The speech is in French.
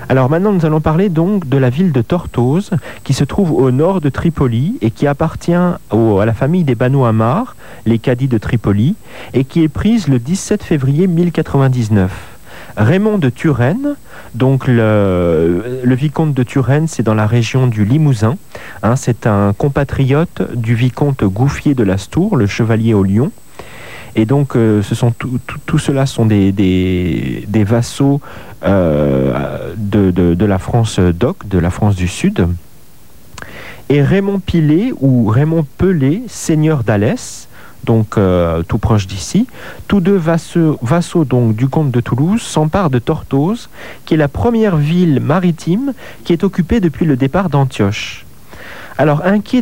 Alors maintenant, nous allons parler donc de la ville de Tortosa, qui se trouve au nord de Tripoli et qui appartient à la famille des Banu Ammar, les cadis de Tripoli, et qui est prise le 17 février 1099. Raymond de Turenne, donc le vicomte de Turenne, c'est dans la région du Limousin. C'est un compatriote du vicomte Gouffier de Lastour, le chevalier au lion. Et donc, tout cela sont des vassaux de la France d'Oc, de la France du Sud. Et Raymond Pilet ou Raymond Pelé, seigneur d'Alès, donc tout proche d'ici, tous deux vassaux donc, du comte de Toulouse, s'emparent de Tortosa, qui est la première ville maritime qui est occupée depuis le départ d'Antioche. Alors, inquiet